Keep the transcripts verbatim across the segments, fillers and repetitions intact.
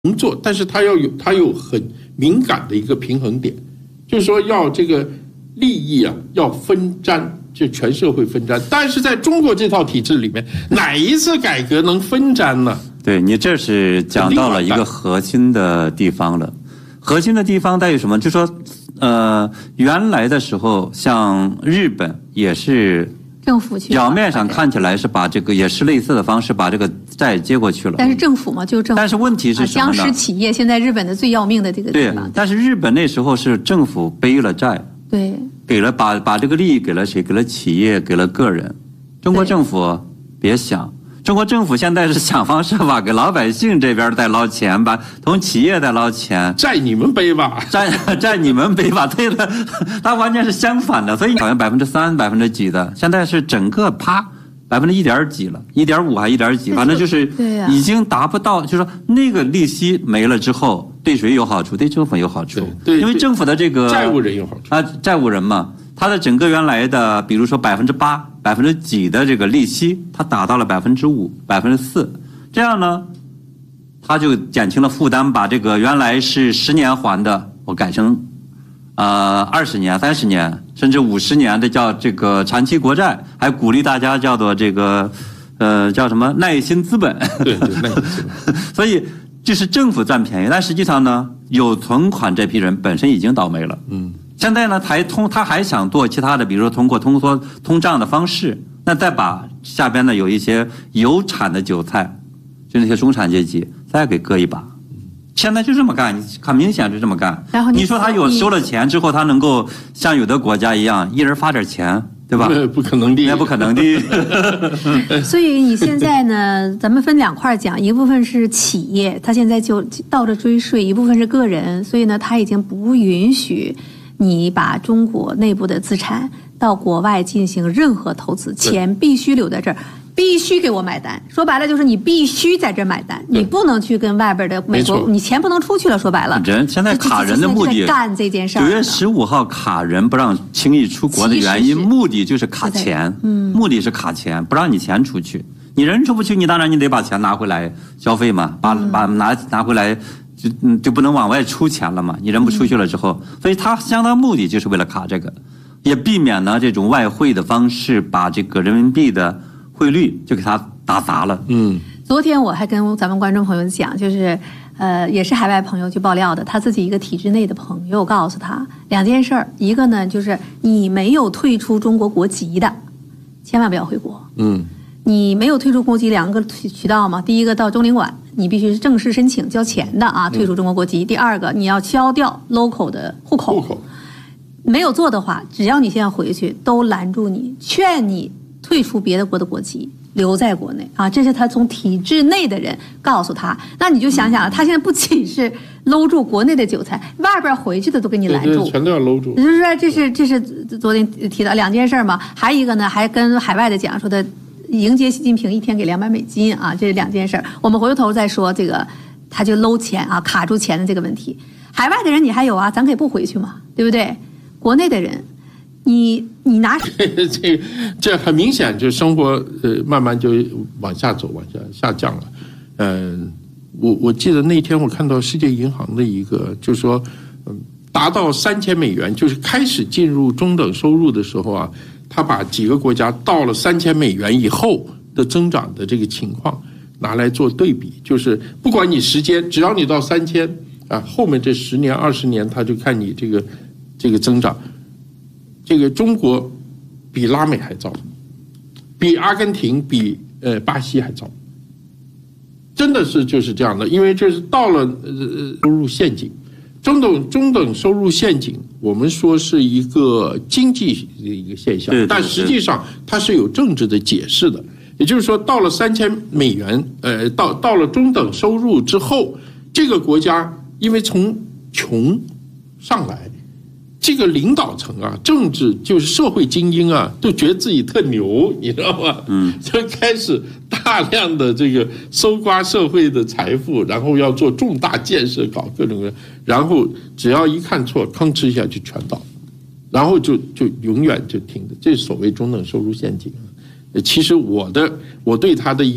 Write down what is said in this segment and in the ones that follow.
能做，但是他要有他有很敏感的一个平衡点，就是说要这个利益啊要分担，就全社会分担。但是在中国这套体制里面，哪一次改革能分担呢？ 对，你这是讲到了一个核心的地方了。核心的地方在于什么？就说呃，原来的时候，像日本也是。 政府去表面上看起来是把这个也是类似的方式把这个债接过去了， 但是政府嘛，就政府。 但是问题是什么呢？ 僵尸企业现在日本的最要命的这个地方。 对，但是日本那时候是政府背了债， 对， 给了把把这个利益给了谁？给了企业，给了个人。中国政府别想。中国政府现在是想方设法给老百姓这边再捞钱吧，从企业再捞钱， 债你们背吧， 债债你们背吧，对了，它完全是相反的，所以好像百分之三、百分之几的，现在是整个啪百分之一点几了，一点五还一点几，反正就是已经达不到，就是说那个利息没了之后，对谁有好处？对政府有好处， 对， 因为政府的这个债务人有好处啊，债务人嘛。它的整个原来的，比如说百分之八、百分之几的这个利息，它打到了百分之五、百分之四，这样呢，它就减轻了负担，把这个原来是十年还的，我改成呃二十年、三十年，甚至五十年的叫这个长期国债，还鼓励大家叫做这个呃叫什么耐心资本。 对对，耐心资本。 所以这是政府占便宜，但实际上呢，有存款这批人本身已经倒霉了。嗯。现在呢，还通他还想做其他的，比如说通过通缩通胀的方式，那再把下边呢有一些有产的韭菜，就那些中产阶级，再给割一把。现在就这么干，很明显是这么干。 然后 你, 你说他有收了钱之后，他能够像有的国家一样，一人发点钱，对吧？ 不可能的， 那不可能的。 所以你现在呢，咱们分两块讲，一部分是企业，他现在就倒着追税；一部分是个人，所以呢，他已经不允许你把中国内部的资产到国外进行任何投资，钱必须留在这儿，必须给我买单。说白了就是你必须在这儿买单，你不能去跟外边的美国，你钱不能出去了。说白了， 人现在卡人的目的， 干这件事儿。 九月十五号卡人不让轻易出国的原因，目的就是卡钱，嗯，目的是卡钱，不让你钱出去。你人出不去，你当然你得把钱拿回来消费嘛，把把拿拿回来。就嗯就不能往外出钱了嘛？你人不出去了之后，所以它相当目的就是为了卡这个，也避免呢这种外汇的方式把这个人民币的汇率就给它打砸了。嗯， 昨天我还跟咱们观众朋友讲，就是呃也是海外朋友去爆料的，他自己一个体制内的朋友告诉他两件事儿，一个呢就是你没有退出中国国籍的，千万不要回国。嗯。你没有退出国籍两个渠道嘛？第一个到中领馆，你必须是正式申请交钱的啊，退出中国国籍。第二个，你要消掉 local 的户口。户口没有做的话，只要你现在回去，都拦住你，劝你退出别的国的国籍，留在国内啊。这是他从体制内的人告诉他。那你就想想，他现在不仅是搂住国内的韭菜，外边回去的都给你拦住， 对对全都要搂住。 就是说，这是这是昨天提到两件事嘛，还有一个呢，还跟海外的讲说的。迎接习近平一天给两百美金啊，这是两件事。我们回头再说这个，他就搂钱啊，卡住钱的这个问题。海外的人你还有啊，咱可以不回去嘛，对不对？国内的人，你你拿这这很明显，就生活呃慢慢就往下走，往下下降了。嗯、呃，我我记得那天我看到世界银行的一个，就是说，嗯，达到三千美元，就是开始进入中等收入的时候啊。他把几个国家到了三千美元以后的增长的这个情况拿来做对比，就是不管你时间，只要你到三千啊，后面这十年、二十年，他就看你这个这个增长。这个中国比拉美还早，比阿根廷、比呃巴西还早，真的是就是这样的，因为这是到了呃收入陷阱。中等中等收入陷阱，我们说是一个经济的一个现象，但实际上它是有政治的解释的。也就是说，到了三千美元，呃，到到了中等收入之后，这个国家因为从穷上来，这个领导层啊，政治就是社会精英啊，都觉得自己特牛，你知道吗？嗯，就开始大量的这个搜刮社会的财富，然后要做重大建设，搞各种各样，然后只要一看错，吭哧一下就全倒，然后就就永远就停的，这是所谓中等收入陷阱。其实我的我对他的一个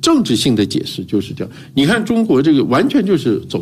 政治性的解释就是这样。你看中国这个完全就是走